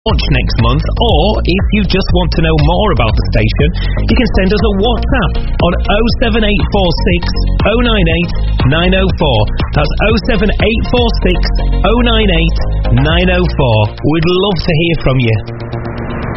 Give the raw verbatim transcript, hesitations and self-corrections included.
launch next month, or if you just want to know more about the station, you can send us a WhatsApp on oh seven eight four six, oh nine eight, nine oh four. That's oh seven eight four six, oh nine eight, nine oh four. We'd love to hear from you.